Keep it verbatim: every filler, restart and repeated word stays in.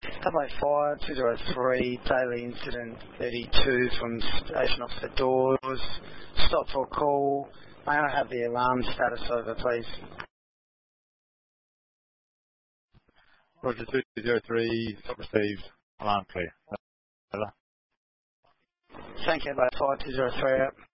Double eight five two zero three, daily incident thirty-two from Station Officer Dawes. Stop for call. May I have the alarm status over, please? Roger two zero three, stop received, alarm clear. Thank you, double eight five two zero three.